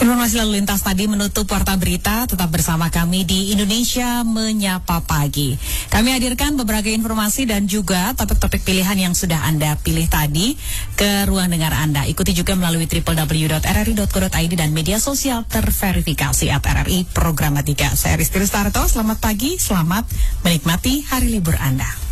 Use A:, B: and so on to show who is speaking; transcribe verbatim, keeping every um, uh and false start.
A: Informasi lalu lintas tadi menutup Warta Berita. Tetap bersama kami di Indonesia Menyapa Pagi. Kami hadirkan beberapa informasi dan juga topik-topik pilihan yang sudah Anda pilih tadi ke ruang dengar Anda. Ikuti juga melalui w w w dot r r i dot co dot i d dan media sosial terverifikasi at R R I Programatika. Saya Risti Rustarto, selamat pagi, selamat menikmati hari libur Anda.